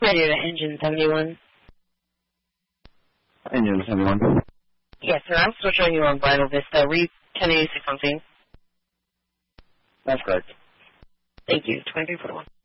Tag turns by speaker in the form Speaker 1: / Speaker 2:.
Speaker 1: Radio to Engine 71.
Speaker 2: Engine 71.
Speaker 1: Yes, sir. I'm still showing you on Bridal Vista. Read 1086 on scene.
Speaker 2: That's correct.
Speaker 1: Thank you. 2341.